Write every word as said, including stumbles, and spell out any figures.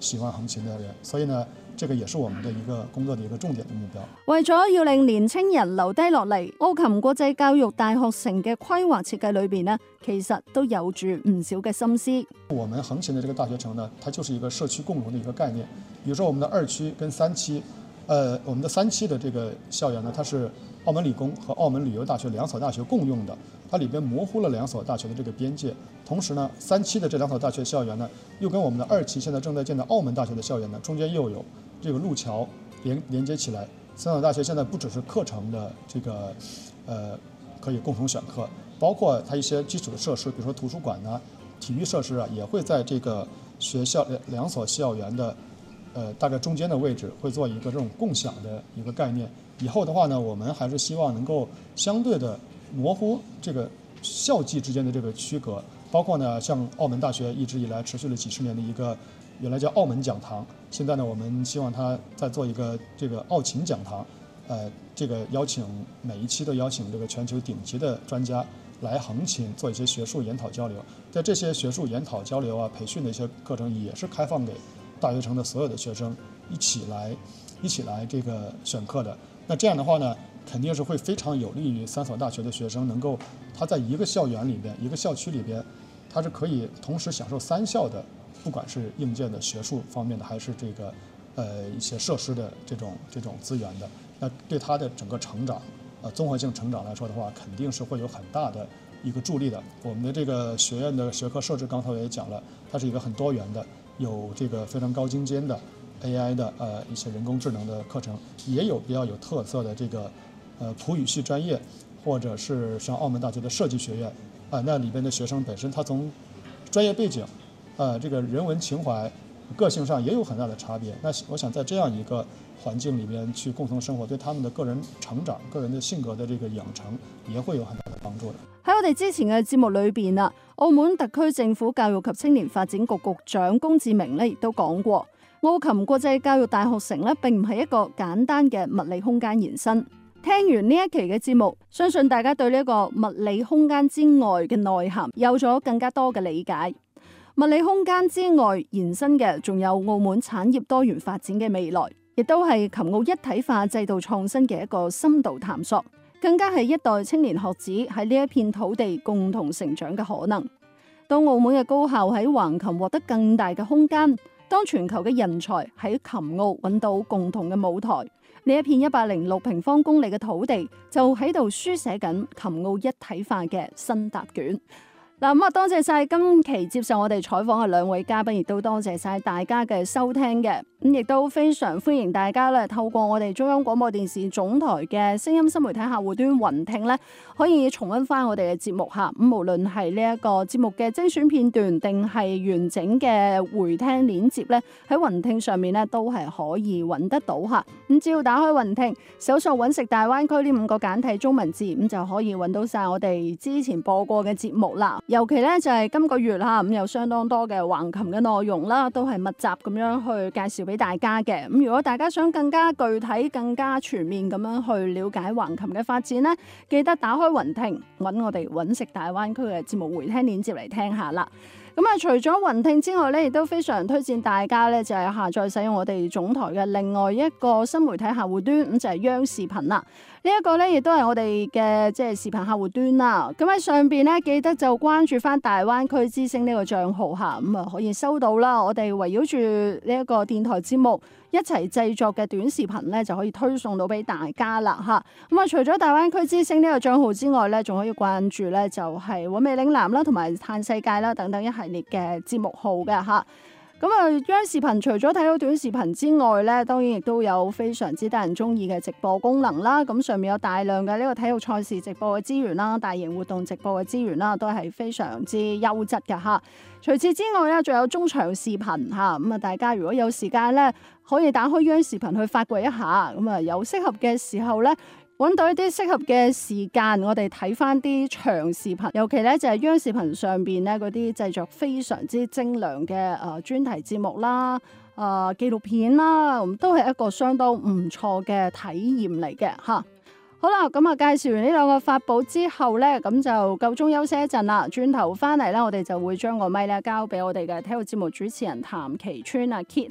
喜歡橫琴的人，所以呢，這個也是我們的一個工作的一個重點的目標。 為咗要令年輕人留低落嚟，奧琴國際教育大學城嘅規劃設計裏邊呢，其實都有住唔少嘅心思。 我們橫琴的這個大學城呢，它就是一個社區共融的一個概念。比如說我們的二區跟三期，呃，我們的三期的這個校園呢，它是澳門理工和澳門旅遊大學兩所大學共用的，它裏邊模糊了兩所大學的這個邊界。同時呢，三期的這兩所大學校園呢，又跟我們的二期現在正在建的澳門大學的校園呢，中間又有這個路橋連連接起來。三所大學現在不只是課程的這個，呃，可以共同選課，包括它一些基礎的設施，比如說圖書館啊、體育設施啊，也會在這個學校兩所校園的，呃，大概中間的位置會做一個這種共享的一個概念。以後的話呢，我們還是希望能夠相對的模糊這個校際之間的這個區隔，包括呢，像澳門大學一直以來持續了幾十年的一個原來叫澳門講堂，現在呢，我們希望它再做一個這個澳琴講堂，呃，這個邀請每一期都邀請這個全球頂級的專家來橫琴做一些學術研討交流，在這些學術研討交流啊、培訓的一些課程也是開放給大學城的所有的學生一起來一起來這個選課的。那這樣的話呢，肯定是會非常有利於三所大學的學生能夠，他在一個校園裏邊、一個校區裏邊，他是可以同時享受三校的，不管是硬件的學術方面的，還是這個，呃，一些設施的這種這種資源的。那對他的整個成長，呃，綜合性成長來說的話，肯定是會有很大的一個助力的。我們的這個學院的學科設置，剛才我也講了，它是一個很多元的，有這個非常高精尖的 A I 的呃一些人工智能的課程，也有比較有特色的這個呃普語系專業，或者是像澳門大學的設計學院，啊、呃，那裏邊的學生本身他從專業背景，呃，這個人文情懷、個性上也有很大的差別。那我想在這樣一個環境裏邊去共同生活，對他們的個人成長、個人的性格的這個養成，也會有很大的幫助的。 喺我哋之前嘅節目裏邊啊，澳門特區政府教育及青年發展局局長龔志明咧亦都講過，奧琴國際教育大學城咧並唔係一個簡單嘅物理空間延伸。聽完呢一期嘅節目，相信大家對呢一個物理空間之外嘅內涵有咗更加多嘅理解。物理空間之外延伸嘅，仲有澳門產業多元發展嘅未來，亦都係琴澳一體化制度創新嘅一個深度探索，更加係一代青年學子喺呢一片土地共同成長嘅可能。當澳門嘅高校喺橫琴獲得更大嘅空間，當全球嘅人才喺琴澳揾到共同嘅舞台，呢一片一百零六平方公里嘅土地就喺度書寫緊琴澳一體化嘅新答卷。嗱，咁啊，多謝晒今期接受我哋採訪嘅兩位嘉賓，亦都多謝晒大家嘅收聽嘅。咁亦都非常歡迎大家咧，透過我哋中央廣播電視總台嘅聲音新媒體客戶端雲聽咧，可以重溫翻我哋嘅節目吓。咁無論係呢一個節目嘅精選片段，定係完整嘅回聽鏈接咧，喺雲聽上面咧都係可以揾得到吓。咁只要打開雲聽，搜索揾食大灣區呢五個簡體中文字，咁就可以揾到晒我哋之前播過嘅節目啦。尤其咧就係今個月啦，咁有相當多嘅橫琴嘅內容啦，都係密集咁樣去介紹俾大家嘅。咁如果大家想更加具體、更加全面咁樣去了解橫琴嘅發展呢，記得打開雲聽，揾我哋揾食大灣區嘅節目回聽鏈接嚟聽下啦。咁啊，除咗雲聽之外咧，亦都非常推薦大家咧，就係下載使用我哋總台嘅另外一個新媒體客戶端，咁就係央視頻啦。呢一個咧，亦都係我哋嘅即係視頻客戶端啦。咁喺上邊咧，記得就關注翻大灣區之聲呢個賬號吓，咁啊可以收到啦。我哋圍繞住呢一個電台節目一齊製作嘅短視頻咧，就可以推送到俾大家啦吓。咁啊，除咗大灣區之聲呢個賬號之外咧，仲可以關注咧就係韻味嶺南啦，同埋嘆世界啦等等一系列嘅節目號嘅吓。咁啊，央視頻除咗睇到短視頻之外咧，當然亦都有非常之得人中意嘅直播功能啦。咁上面有大量嘅呢個體育賽事直播嘅資源啦，大型活動直播嘅資源啦，都係非常之優質嘅吓。除此之外咧，仲有中長視頻吓。咁啊，大家如果有時間咧，可以打開央視頻去發掘一下。咁啊，有適合嘅時候咧，揾到一啲適合嘅時間，我哋睇翻啲長視頻，尤其咧就係央視頻上邊咧嗰啲製作非常之精良嘅誒專題節目啦、誒、呃、紀錄片啦，咁都係一個相當唔錯嘅體驗嚟嘅嚇。好啦，咁啊介紹完呢兩個法寶之後咧，咁就夠鐘休息一陣啦。轉頭翻嚟咧，我哋就會將個咪咧交俾我哋嘅體育節目主持人譚其川啊 Kit。